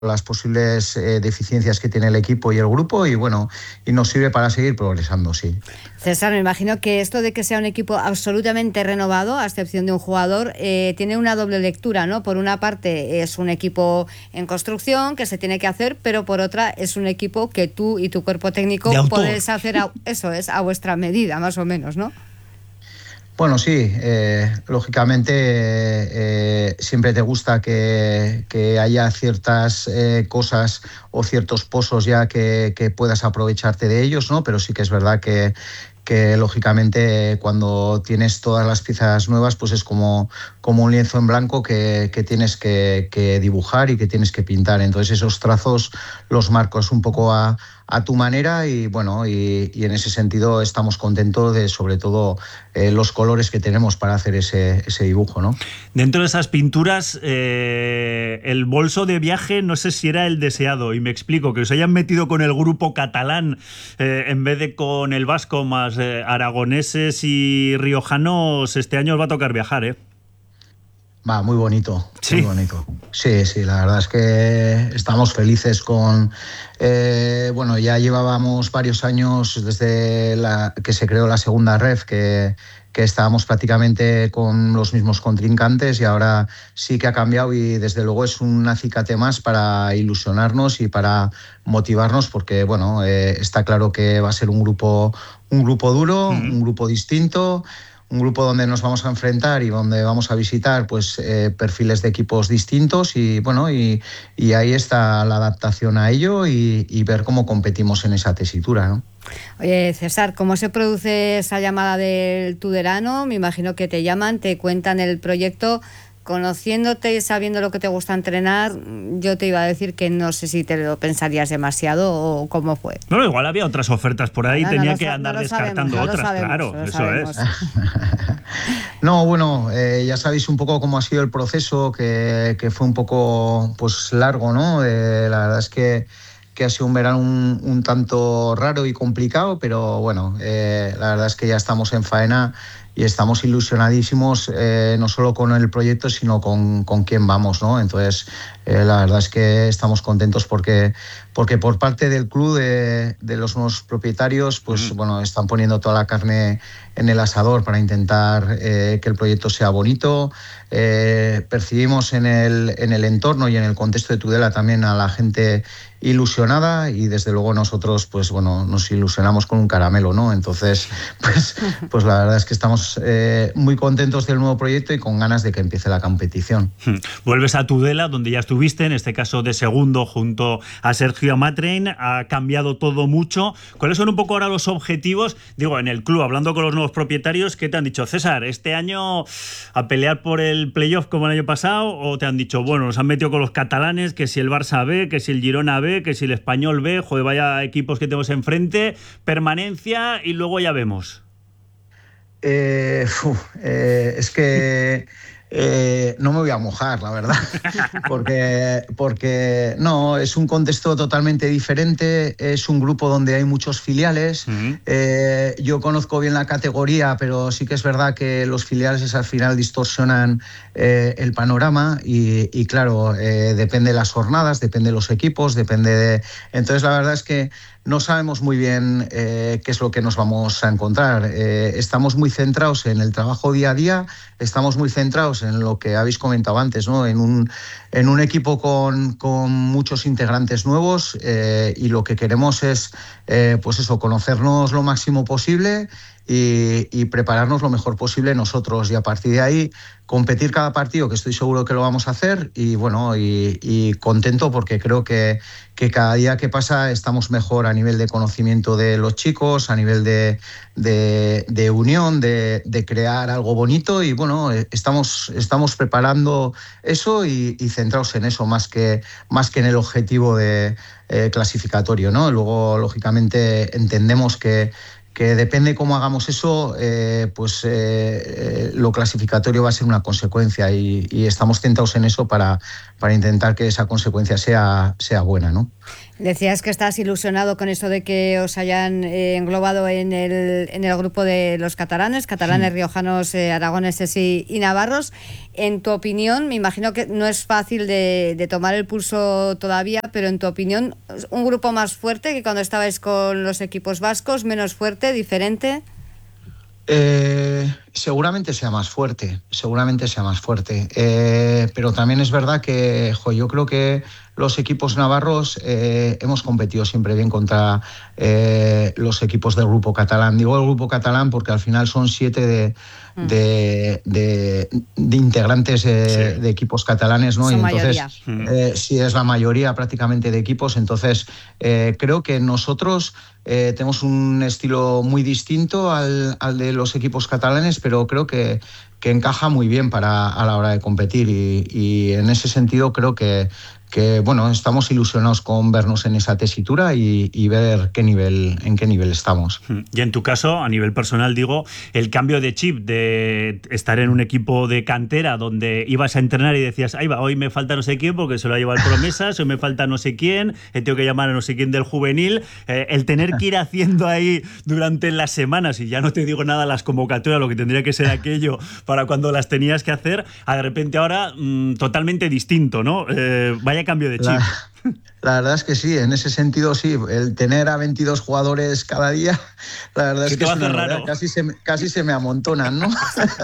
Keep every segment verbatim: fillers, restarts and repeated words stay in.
las posibles eh, deficiencias que tiene el equipo y el grupo y bueno, y nos sirve para seguir progresando, sí. César, me imagino que esto de que sea un equipo absolutamente renovado, a excepción de un jugador, eh, tiene una doble lectura, ¿no? Por una parte es un equipo en construcción que se tiene que hacer, pero por otra es un equipo que tú y tu cuerpo técnico podéis hacer, a, eso es, a vuestra medida, más o menos, ¿no? Bueno, sí, eh, lógicamente eh, siempre te gusta que, que haya ciertas eh, cosas o ciertos pozos ya que, que puedas aprovecharte de ellos, ¿no? Pero sí que es verdad que, que lógicamente cuando tienes todas las piezas nuevas, pues es como, como un lienzo en blanco que, que tienes que, que dibujar y que tienes que pintar. Entonces esos trazos los marcos un poco a, a tu manera y bueno, y, y en ese sentido estamos contentos de sobre todo eh, los colores que tenemos para hacer ese, ese dibujo, ¿no? Dentro de esas pinturas, eh, el bolso de viaje no sé si era el deseado, y me explico, que os hayan metido con el grupo catalán eh, en vez de con el vasco más eh, aragoneses y riojanos, este año os va a tocar viajar, ¿eh? Va, muy bonito, ¿Sí? Muy bonito. Sí, sí, la verdad es que estamos felices con... Eh, bueno, ya llevábamos varios años desde la, que se creó la segunda ref, que, que estábamos prácticamente con los mismos contrincantes y ahora sí que ha cambiado y desde luego es un acicate más para ilusionarnos y para motivarnos porque, bueno, eh, está claro que va a ser un grupo, un grupo duro, mm. un grupo distinto, un grupo donde nos vamos a enfrentar y donde vamos a visitar pues eh, perfiles de equipos distintos y bueno y, y ahí está la adaptación a ello y, y ver cómo competimos en esa tesitura, ¿no? Oye, César, ¿cómo se produce esa llamada del Tudelano? Me imagino que te llaman, te cuentan el proyecto. Conociéndote y sabiendo lo que te gusta entrenar, yo te iba a decir que no sé si te lo pensarías demasiado o cómo fue. No, igual había otras ofertas por ahí, no, tenía no que andar no descartando sabemos, otras, sabemos, claro, eso sabemos. es. No, bueno, eh, ya sabéis un poco cómo ha sido el proceso, que, que fue un poco pues largo, ¿no? Eh, la verdad es que que ha sido un verano un, un tanto raro y complicado, pero bueno, eh, la verdad es que ya estamos en faena y estamos ilusionadísimos, eh, no solo con el proyecto, sino con, con quién vamos, ¿no? Entonces, eh, la verdad es que estamos contentos porque, porque por parte del club, de, de los nuevos propietarios, pues mm. bueno, están poniendo toda la carne en el asador para intentar eh, que el proyecto sea bonito. Eh, percibimos en el, en el entorno y en el contexto de Tudela también a la gente ilusionada y desde luego nosotros pues bueno nos ilusionamos con un caramelo, ¿no? Entonces pues, pues la verdad es que estamos eh, muy contentos del nuevo proyecto y con ganas de que empiece la competición. Vuelves a Tudela, donde ya estuviste, en este caso de segundo junto a Sergio Amatrein, ha cambiado todo mucho. ¿Cuáles son un poco ahora los objetivos? Digo, en el club, hablando con los nuevos propietarios, ¿qué te han dicho? César, ¿este año a pelear por el playoff como el año pasado? ¿O te han dicho, bueno, nos han metido con los catalanes, que si el Barça B, que si el Girona B, que si el Español B, joder, vaya equipos que tenemos enfrente, permanencia y luego ya vemos? Eh, uf, eh, es que eh, no me voy a mojar, la verdad, porque, porque no, es un contexto totalmente diferente, es un grupo donde hay muchos filiales, uh-huh. eh, yo conozco bien la categoría, pero sí que es verdad que los filiales al final distorsionan eh, el panorama y, y claro, eh, depende de las jornadas, depende de los equipos, depende de... Entonces la verdad es que no sabemos muy bien eh, qué es lo que nos vamos a encontrar. Eh, estamos muy centrados en el trabajo día a día, estamos muy centrados en lo que habéis comentado antes, ¿no? En un, en un equipo con, con muchos integrantes nuevos eh, y lo que queremos es eh, pues eso, conocernos lo máximo posible y, y prepararnos lo mejor posible nosotros y a partir de ahí competir cada partido, que estoy seguro que lo vamos a hacer y bueno, y, y contento porque creo que, que cada día que pasa estamos mejor a nivel de conocimiento de los chicos, a nivel de, de, de unión, de, de crear algo bonito y bueno, estamos, estamos preparando eso y, y centrados en eso más que, más que en el objetivo de, eh, clasificatorio, ¿no? Luego, lógicamente, entendemos que que depende cómo hagamos eso, eh, pues eh, eh, lo clasificatorio va a ser una consecuencia y, y estamos centrados en eso para, para intentar que esa consecuencia sea, sea buena, ¿no? Decías que estás ilusionado con eso de que os hayan eh, englobado en el, en el grupo de los catalanes, catalanes, sí. riojanos, eh, aragoneses y, y navarros. En tu opinión, me imagino que no es fácil de, de tomar el pulso todavía, pero en tu opinión, ¿un grupo más fuerte que cuando estabais con los equipos vascos, menos fuerte, diferente? Eh, seguramente sea más fuerte, seguramente sea más fuerte. Eh, pero también es verdad que jo, yo creo que los equipos navarros eh, hemos competido siempre bien contra eh, los equipos del grupo catalán. Digo el grupo catalán porque al final son siete de, mm. de, de, de integrantes eh, sí. de equipos catalanes, ¿no? Son y entonces, mayoría. Eh, sí, es la mayoría prácticamente de equipos. Entonces, eh, creo que nosotros eh, tenemos un estilo muy distinto al, al de los equipos catalanes, pero creo que, que encaja muy bien para, a la hora de competir y, y en ese sentido creo que que bueno, estamos ilusionados con vernos en esa tesitura y, y ver qué nivel, en qué nivel estamos. Y en tu caso, a nivel personal, digo, el cambio de chip de estar en un equipo de cantera donde ibas a entrenar y decías, ahí va, hoy me falta no sé quién porque se lo ha llevado el Promesas, hoy me falta no sé quién, he tengo que llamar a no sé quién del juvenil, eh, el tener que ir haciendo ahí durante las semanas, y ya no te digo nada las convocatorias, lo que tendría que ser aquello para cuando las tenías que hacer, a de repente ahora mmm, totalmente distinto, ¿no? Eh, vaya cambio de chip. La, la verdad es que sí, en ese sentido sí, el tener a veintidós jugadores cada día, la verdad es que es una verdad, casi, se, casi se me amontonan, ¿no?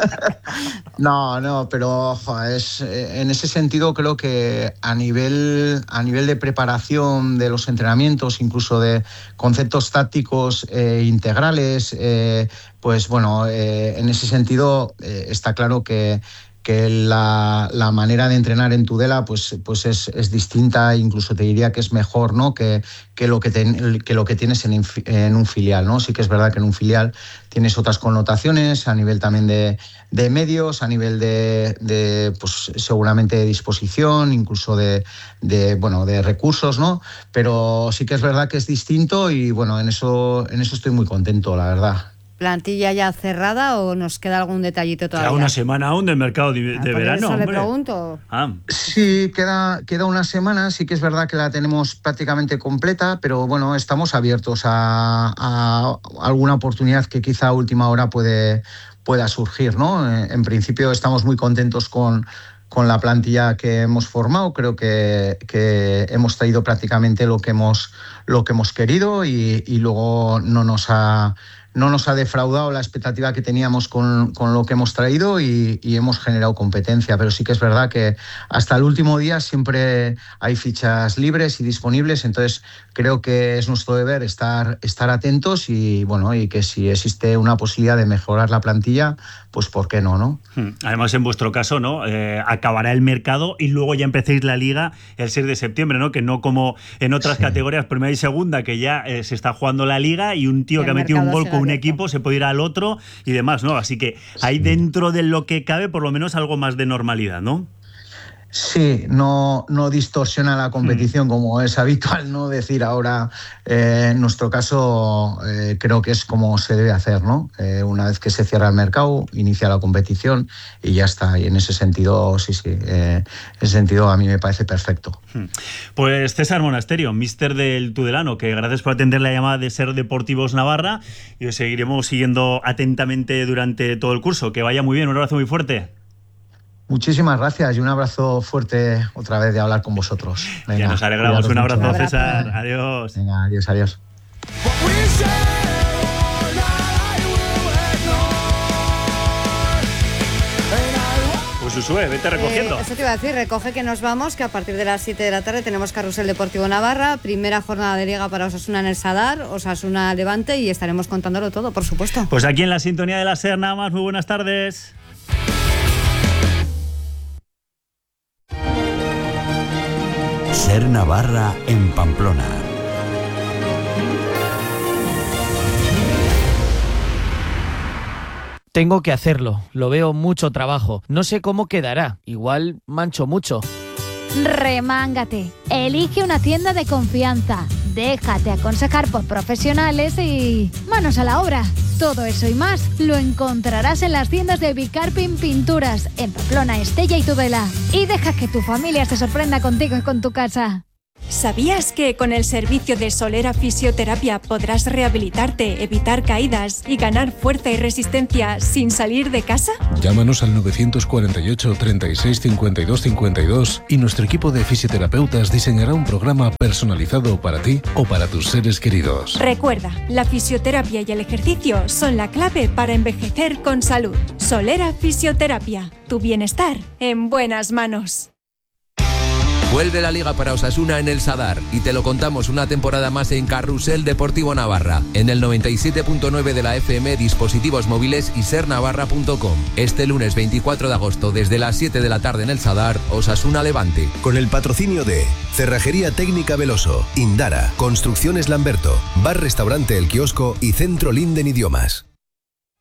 no, no, pero ojo, es, en ese sentido creo que a nivel, a nivel de preparación de los entrenamientos, incluso de conceptos tácticos eh, integrales, eh, pues bueno, eh, en ese sentido eh, está claro que que la, la manera de entrenar en Tudela pues, pues es, es distinta, incluso te diría que es mejor, ¿no? que, que, lo que, te, que lo que tienes en, en un filial, ¿no? Sí que es verdad que en un filial tienes otras connotaciones a nivel también de, de medios, a nivel de, de pues, seguramente de disposición, incluso de, de, bueno, de recursos, ¿no? Pero sí que es verdad que es distinto y bueno, en eso, en eso estoy muy contento, la verdad. ¿Plantilla ya cerrada o nos queda algún detallito todavía? Queda una semana aún del mercado de, ah, de verano. Eso hombre. le pregunto. Ah. Sí, queda, queda una semana, sí que es verdad que la tenemos prácticamente completa, pero bueno, estamos abiertos a, a alguna oportunidad que quizá a última hora puede, pueda surgir, ¿no? En principio estamos muy contentos con, con la plantilla que hemos formado, creo que, que hemos traído prácticamente lo que hemos, lo que hemos querido y, y luego no nos ha... no nos ha defraudado la expectativa que teníamos con, con lo que hemos traído y, y hemos generado competencia, pero sí que es verdad que hasta el último día siempre hay fichas libres y disponibles, entonces creo que es nuestro deber estar, estar atentos y bueno, y que si existe una posibilidad de mejorar la plantilla, pues ¿por qué no? ¿no? Además, en vuestro caso, ¿no? Eh, acabará el mercado y luego ya empecéis la liga el seis de septiembre, ¿no? Que no como en otras sí. categorías, primera y segunda, que ya eh, se está jugando la liga y un tío el que ha metido un gol con un equipo se puede ir al otro y demás, ¿no? Así que hay dentro de lo que cabe por lo menos algo más de normalidad, ¿no? Sí, no, no distorsiona la competición mm. como es habitual, ¿no? Decir ahora, eh, en nuestro caso, eh, creo que es como se debe hacer, ¿no? Eh, una vez que se cierra el mercado, inicia la competición y ya está. Y en ese sentido, sí, sí, eh, en ese sentido a mí me parece perfecto. Pues César Monasterio, míster del Tudelano, que gracias por atender la llamada de Ser Deportivos Navarra y os seguiremos siguiendo atentamente durante todo el curso. Que vaya muy bien, un abrazo muy fuerte. Muchísimas gracias y un abrazo fuerte otra vez de hablar con vosotros. Venga, ya nos alegramos. Un abrazo, mucho. César. Adiós. Venga, adiós, adiós. Pues Usue, vete recogiendo. Eh, eso te iba a decir, recoge que nos vamos, que a partir de las siete de la tarde tenemos Carrusel Deportivo Navarra, primera jornada de Liga para Osasuna en el Sadar, Osasuna Levante y estaremos contándolo todo, por supuesto. Pues aquí en la sintonía de la SER nada más, muy buenas tardes. SER Navarra en Pamplona. Tengo que hacerlo, lo veo mucho trabajo. No sé cómo quedará, igual mancho mucho. Remángate, elige una tienda de confianza, déjate aconsejar por profesionales y manos a la obra. Todo eso y más lo encontrarás en las tiendas de Bicarpin Pinturas, en Pamplona, Estella y Tudela. Y deja que tu familia se sorprenda contigo y con tu casa. ¿Sabías que con el servicio de Solera Fisioterapia podrás rehabilitarte, evitar caídas y ganar fuerza y resistencia sin salir de casa? Llámanos al nueve cuatro ocho, treinta y seis, cincuenta y dos cincuenta y dos y nuestro equipo de fisioterapeutas diseñará un programa personalizado para ti o para tus seres queridos. Recuerda, la fisioterapia y el ejercicio son la clave para envejecer con salud. Solera Fisioterapia, tu bienestar en buenas manos. Vuelve la Liga para Osasuna en el Sadar y te lo contamos una temporada más en Carrusel Deportivo Navarra, en el noventa y siete punto nueve de la F M, dispositivos móviles y ser navarra punto com. Este lunes veinticuatro de agosto desde las siete de la tarde en el Sadar, Osasuna Levante. Con el patrocinio de Cerrajería Técnica Veloso, Indara, Construcciones Lamberto, Bar Restaurante El Kiosco y Centro Linden Idiomas.